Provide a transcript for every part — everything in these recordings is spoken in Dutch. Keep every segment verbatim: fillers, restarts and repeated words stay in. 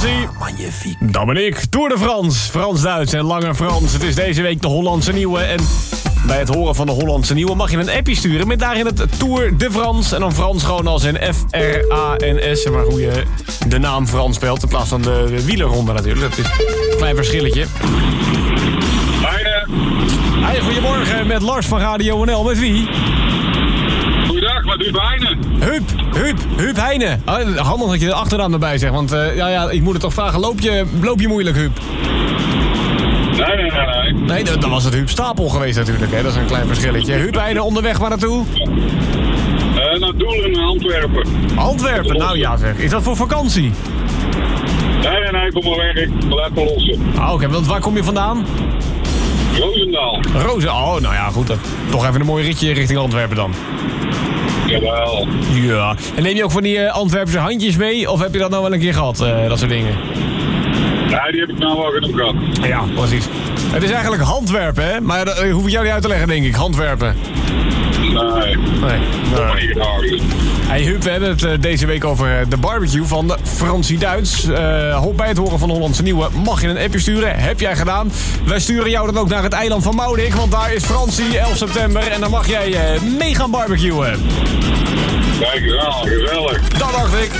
Fransie. Magnifiek. Dan ben ik, Tour de France. Frans-Duits en Lange Frans. Het is deze week de Hollandse Nieuwe. En bij het horen van de Hollandse Nieuwe mag je een appje sturen met daarin het Tour de France. En dan Frans gewoon als in F R A N S. Maar hoe je de naam Frans spelt in plaats van de, de wielerronde natuurlijk. Dat is een klein verschilletje. Heine. Hey, goedemorgen met Lars van Radio N L. Met wie? Goeiedag, wat doet Heine? Huub, Huub, Huub Heine. Oh, handig dat je de achternaam erbij zegt, want uh, ja, ja, ik moet het toch vragen. Loop je, loop je moeilijk, Huub? Nee, nee, nee, nee. Nee, dan was het Huub Stapel geweest natuurlijk, hè. Dat is een klein verschilletje. Huub Heine, onderweg waar naartoe? Uh, naar Doelen in Antwerpen. Antwerpen, nou ja zeg. Is dat voor vakantie? Nee, nee, nee, voor mijn werk. Laat me lossen. Ah, oké, want waar kom je vandaan? Roosendaal. Rozen, oh, nou ja, goed. Dan. Toch even een mooi ritje richting Antwerpen dan. Jawel. Ja. En neem je ook van die uh, Antwerpse handjes mee? Of heb je dat nou wel een keer gehad, uh, dat soort dingen? Nee, die heb ik nou wel genoeg gehad. Ja, precies. Het is eigenlijk Handwerpen, hè? Maar dat uh, hoef ik jou niet uit te leggen, denk ik. Handwerpen. Nee. Nee. Dat ben ik graag. Hey Huub, we hebben het uh, deze week over de barbecue van de Fransie Duits. Uh, bij het horen van de Hollandse Nieuwe mag je een appje sturen. Heb jij gedaan. Wij sturen jou dan ook naar het eiland van Maurik. Want daar is Fransie, elf september. En dan mag jij uh, mee gaan barbecuen. Kijk, ja, gezellig. Dat dacht ik.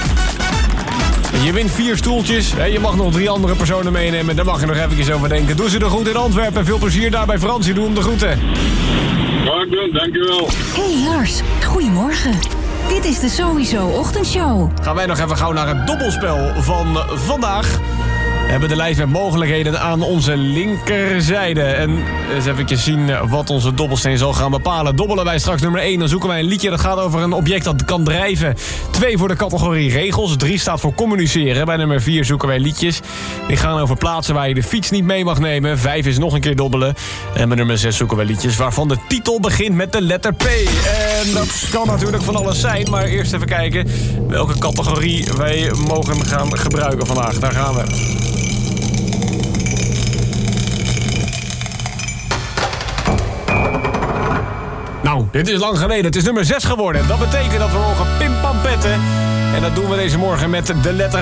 Je wint vier stoeltjes. Hè, je mag nog drie andere personen meenemen. Daar mag je nog eventjes over denken. Doe ze de groet in Antwerpen. Veel plezier daar bij Fransie. Doe hem de groeten. Ga ik doen, dankjewel. Hey Lars, goedemorgen. Dit is de Sowieso Ochtendshow. Gaan wij nog even gauw naar het dobbelspel van vandaag. We hebben de lijst met mogelijkheden aan onze linkerzijde. En eens even zien wat onze dobbelsteen zal gaan bepalen. Dobbelen wij straks nummer één, dan zoeken wij een liedje dat gaat over een object dat kan drijven. twee voor de categorie regels. drie staat voor communiceren. Bij nummer vier zoeken wij liedjes. Die gaan over plaatsen waar je de fiets niet mee mag nemen. vijf is nog een keer dobbelen. En bij nummer zes zoeken wij liedjes waarvan de titel begint met de letter P. En dat kan natuurlijk van alles zijn. Maar eerst even kijken welke categorie wij mogen gaan gebruiken vandaag. Daar gaan we. Nou, dit is lang geleden. Het is nummer zes geworden. Dat betekent dat we mogen pimpampetten. En dat doen we deze morgen met de letter